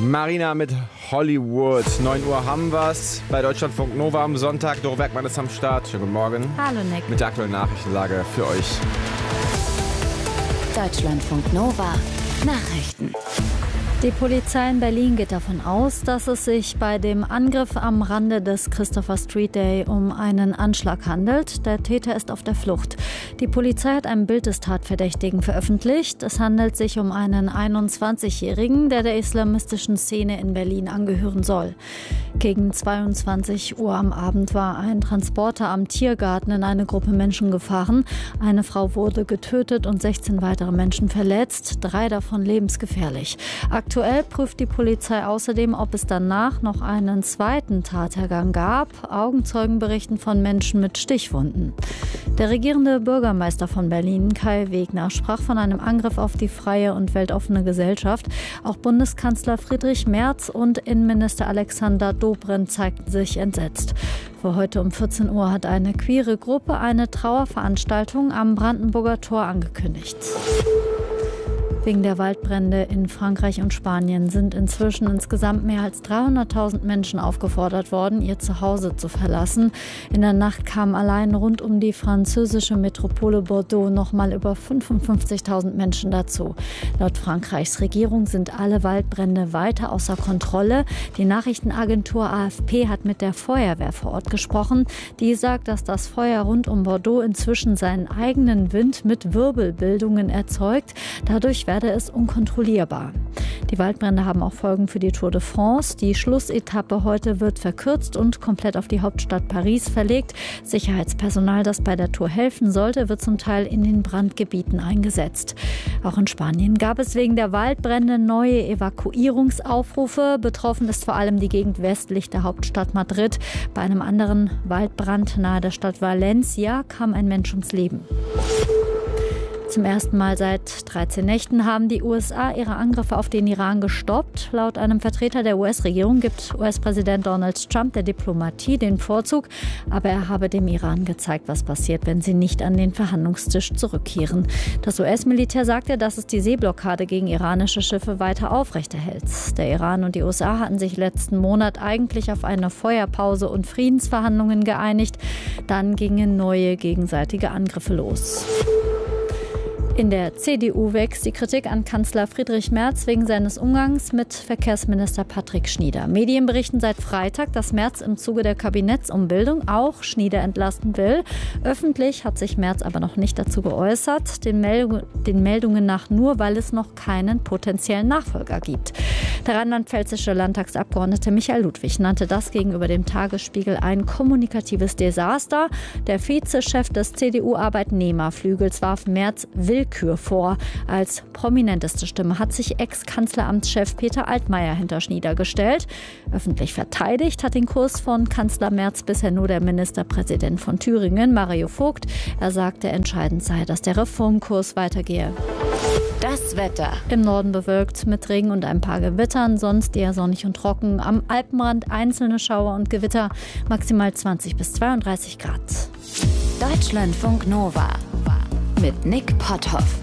Marina mit Hollywood. 9 Uhr haben wir's. Bei Deutschlandfunk Nova am Sonntag. Doro Bergmann ist am Start. Schönen guten Morgen. Hallo Nick. Mit der aktuellen Nachrichtenlage für euch. Deutschlandfunk Nova. Nachrichten. Die Polizei in Berlin geht davon aus, dass es sich bei dem Angriff am Rande des Christopher Street Day um einen Anschlag handelt. Der Täter ist auf der Flucht. Die Polizei hat ein Bild des Tatverdächtigen veröffentlicht. Es handelt sich um einen 21-Jährigen, der islamistischen Szene in Berlin angehören soll. Gegen 22 Uhr am Abend war ein Transporter am Tiergarten in eine Gruppe Menschen gefahren. Eine Frau wurde getötet und 16 weitere Menschen verletzt, 3 davon lebensgefährlich. Aktuell prüft die Polizei außerdem, ob es danach noch einen zweiten Tathergang gab. Augenzeugen berichten von Menschen mit Stichwunden. Der regierende Bürgermeister von Berlin, Kai Wegner, sprach von einem Angriff auf die freie und weltoffene Gesellschaft. Auch Bundeskanzler Friedrich Merz und Innenminister Alexander Dobrindt zeigten sich entsetzt. Für heute um 14 Uhr hat eine queere Gruppe eine Trauerveranstaltung am Brandenburger Tor angekündigt. Wegen der Waldbrände in Frankreich und Spanien sind inzwischen insgesamt mehr als 300.000 Menschen aufgefordert worden, ihr Zuhause zu verlassen. In der Nacht kamen allein rund um die französische Metropole Bordeaux noch mal über 55.000 Menschen dazu. Laut Frankreichs Regierung sind alle Waldbrände weiter außer Kontrolle. Die Nachrichtenagentur AFP hat mit der Feuerwehr vor Ort gesprochen. Die sagt, dass das Feuer rund um Bordeaux inzwischen seinen eigenen Wind mit Wirbelbildungen erzeugt. Dadurch werde es unkontrollierbar. Die Waldbrände haben auch Folgen für die Tour de France. Die Schlussetappe heute wird verkürzt und komplett auf die Hauptstadt Paris verlegt. Sicherheitspersonal, das bei der Tour helfen sollte, wird zum Teil in den Brandgebieten eingesetzt. Auch in Spanien gab es wegen der Waldbrände neue Evakuierungsaufrufe. Betroffen ist vor allem die Gegend westlich der Hauptstadt Madrid. Bei einem anderen Waldbrand nahe der Stadt Valencia kam ein Mensch ums Leben. Zum ersten Mal seit 13 Nächten haben die USA ihre Angriffe auf den Iran gestoppt. Laut einem Vertreter der US-Regierung gibt US-Präsident Donald Trump der Diplomatie den Vorzug. Aber er habe dem Iran gezeigt, was passiert, wenn sie nicht an den Verhandlungstisch zurückkehren. Das US-Militär sagte, dass es die Seeblockade gegen iranische Schiffe weiter aufrechterhält. Der Iran und die USA hatten sich letzten Monat eigentlich auf eine Feuerpause und Friedensverhandlungen geeinigt. Dann gingen neue gegenseitige Angriffe los. In der CDU wächst die Kritik an Kanzler Friedrich Merz wegen seines Umgangs mit Verkehrsminister Patrick Schnieder. Medien berichten seit Freitag, dass Merz im Zuge der Kabinettsumbildung auch Schnieder entlasten will. Öffentlich hat sich Merz aber noch nicht dazu geäußert, den Meldungen nach nur, weil es noch keinen potenziellen Nachfolger gibt. Der rheinland-pfälzische Landtagsabgeordnete Michael Ludwig nannte das gegenüber dem Tagesspiegel ein kommunikatives Desaster. Der Vizechef des CDU-Arbeitnehmerflügels warf Merz Willkür vor. Als prominenteste Stimme hat sich Ex-Kanzleramtschef Peter Altmaier hinter Schnieder gestellt. Öffentlich verteidigt hat den Kurs von Kanzler Merz bisher nur der Ministerpräsident von Thüringen, Mario Vogt. Er sagte, entscheidend sei, dass der Reformkurs weitergehe. Das Wetter. Im Norden bewölkt mit Regen und ein paar Gewittern, sonst eher sonnig und trocken. Am Alpenrand einzelne Schauer und Gewitter, maximal 20 bis 32 Grad. Deutschlandfunk Nova mit Nick Potthoff.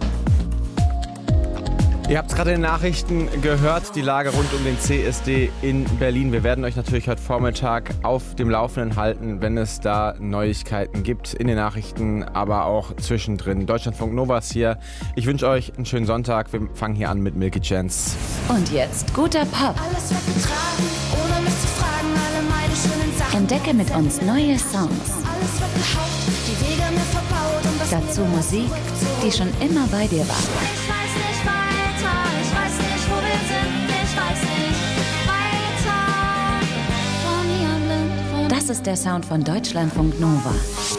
Ihr habt es gerade in den Nachrichten gehört, die Lage rund um den CSD in Berlin. Wir werden euch natürlich heute Vormittag auf dem Laufenden halten, wenn es da Neuigkeiten gibt in den Nachrichten, aber auch zwischendrin. Deutschlandfunk Nova ist hier. Ich wünsche euch einen schönen Sonntag. Wir fangen hier an mit Milky Chance. Und jetzt guter Pop. Alles weggetragen, ohne mich zu fragen, alle meine schönen Sachen. Entdecke mit uns neue Songs. Alles weggehaut, die Wege mir verbaut und das Dazu Musik, die schon immer bei dir war. Ich weiß nicht weiter, ich weiß nicht, wo wir sind, ich weiß nicht weiter. Von hier blind, von Das ist der Sound von Deutschlandfunk Nova.